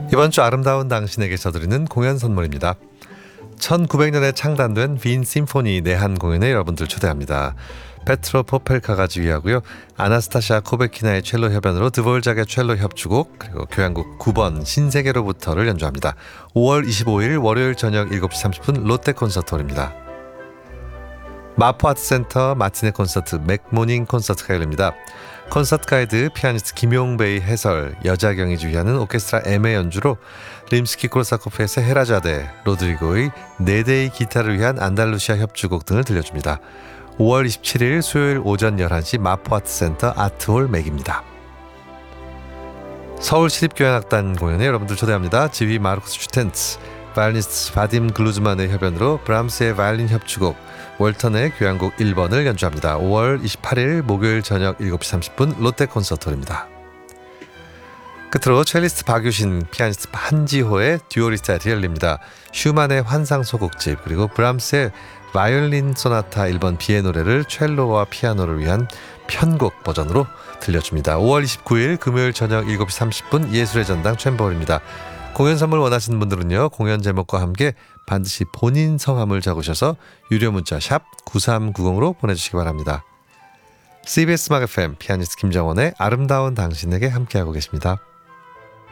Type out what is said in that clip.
이번 주 아름다운 당신에게 저드리는 공연 선물입니다. 1900년에 창단된 빈 심포니 내한 공연에 여러분들 초대합니다. 페트로 포펠카가 지휘하고요. 아나스타샤 코베키나의 첼로 협연으로 드볼작의 첼로 협주곡 그리고 교향곡 9번 신세계로부터를 연주합니다. 5월 25일 월요일 저녁 7시 30분 롯데 콘서트홀입니다. 마포아트센터 마티네 콘서트 맥모닝 콘서트가 열립니다. 콘서트 가이드 피아니스트 김용배의 해설, 여자경이 주휘하는 오케스트라 M의 연주로 림스키-코르사코프의 세헤라자데, 로드리고의 4대의 기타를 위한 안달루시아 협주곡 등을 들려줍니다. 5월 27일 수요일 오전 11시 마포아트센터 아트홀 맥입니다. 서울시립교향악단 공연에 여러분들 초대합니다. 지휘 마르쿠스 슈텐츠, 바이올리니스트 바딤 글루즈만의 협연으로 브람스의 바이올린 협주곡 월턴의 교향곡 1번을 연주합니다. 5월 28일 목요일 저녁 7시 30분 롯데 콘서트홀입니다. 끝으로 첼리스트 박유신, 피아니스트 한지호의 듀오 리사이틀이 열립니다. 슈만의 환상 소곡집 그리고 브람스의 바이올린 소나타 1번 비의 노래를 첼로와 피아노를 위한 편곡 버전으로 들려줍니다. 5월 29일 금요일 저녁 7시 30분 예술의 전당 챔버홀입니다. 공연 선물 원하시는 분들은요. 공연 제목과 함께 반드시 본인 성함을 적으셔서 유료 문자 샵 9390으로 보내주시기 바랍니다. CBS 음악 FM 피아니스트 김정원의 아름다운 당신에게 함께하고 계십니다.